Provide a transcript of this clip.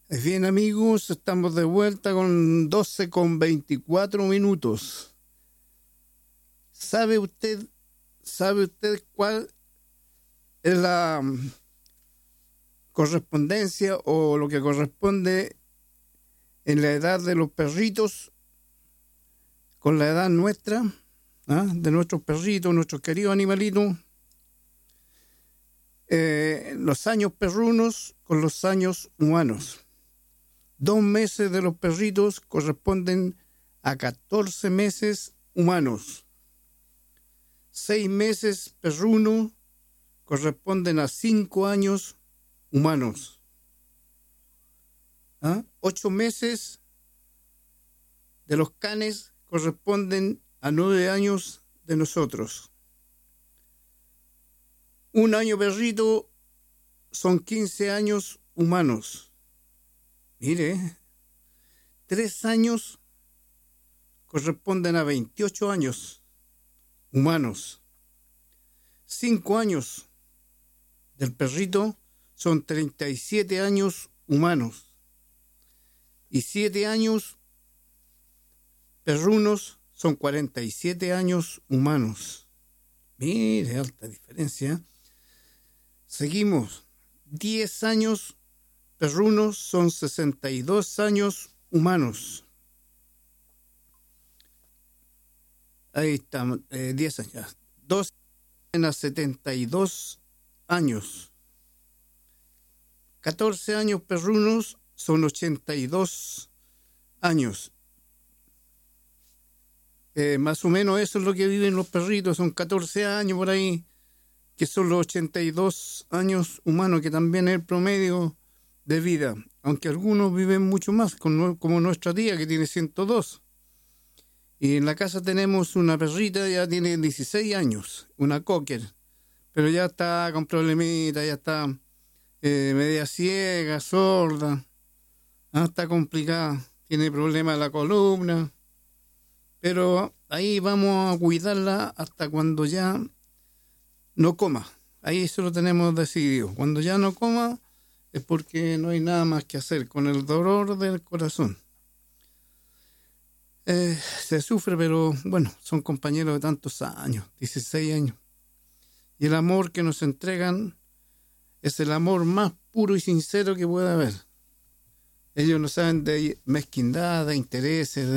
Bien, amigos, estamos de vuelta con 12:24. ¿Sabe usted cuál es la correspondencia o lo que corresponde en la edad de los perritos con la edad nuestra, de nuestros perritos, nuestros queridos animalitos? Los años perrunos con los años humanos. 2 meses de los perritos corresponden a 14 meses humanos. 6 meses perrunos corresponden a 5 años humanos. 8 meses de los canes corresponden a 9 años de nosotros. 1 año perrito son 15 años humanos. Mire, 3 años corresponden a 28 años humanos. 5 años del perrito son 37 años humanos. Y 7 años perrunos son 47 años humanos. Mire, alta diferencia. Seguimos. 10 años perrunos son 62 años humanos. Ahí estamos, 10 años. 2 a 72 años. 14 años perrunos son 82 años. Más o menos eso es lo que viven los perritos, son 14 años por ahí, que son los 82 años humanos, que también es el promedio de vida, aunque algunos viven mucho más, como nuestra tía que tiene 102. Y en la casa tenemos una perrita, ya tiene 16 años, una cocker, pero ya está con problemitas, ya está media ciega, sorda, está complicada, tiene problemas en la columna, pero ahí vamos a cuidarla hasta cuando ya no coma. Ahí eso lo tenemos decidido. Cuando ya no coma es porque no hay nada más que hacer, con el dolor del corazón. Se sufre, pero bueno, son compañeros de tantos años, 16 años. Y el amor que nos entregan es el amor más puro y sincero que pueda haber. Ellos no saben de mezquindad, de intereses,